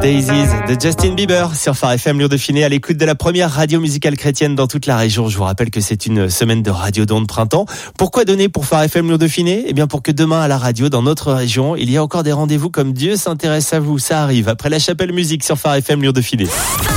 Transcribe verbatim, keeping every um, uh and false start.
Daisies de Justin Bieber sur Phare F M Lyon-Dauphiné, à l'écoute de la première radio musicale chrétienne dans toute la région. Je vous rappelle que c'est une semaine de radio don de printemps. Pourquoi donner pour Phare F M Lyon-Dauphiné ? Eh bien pour que demain à la radio, dans notre région, il y a encore des rendez-vous comme Dieu s'intéresse à vous. Ça arrive après la chapelle musique sur Phare F M Lyon-Dauphiné.